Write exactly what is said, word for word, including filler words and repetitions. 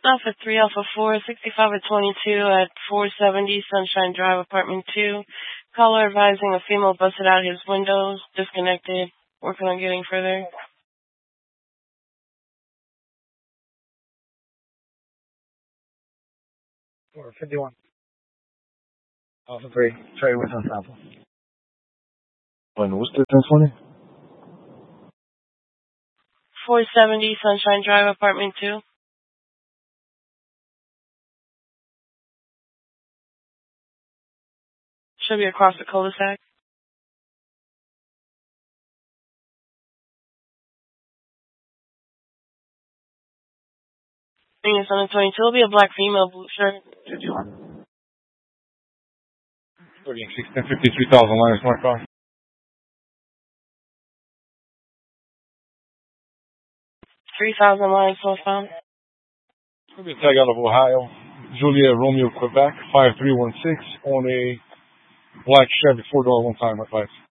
Alpha three, Alpha four, sixty-five at twenty-two at four seventy Sunshine Drive, Apartment two. Caller advising a female busted out his windows, disconnected, working on getting further. four fifty-one. Alpha three, Trey with us, Alpha. When what's the ten twenty? four seventy Sunshine Drive, Apartment two. Should be across the cul-de-sac. Venus on the twenty-two. It'll be a black female, blue shirt. thirty-eight sixteen fifty-three thousand lines, my car. three thousand lines so found. Could be a tag out of Ohio. Juliet Romeo, Quebec, five three one six on a black Chevy four door one time advice.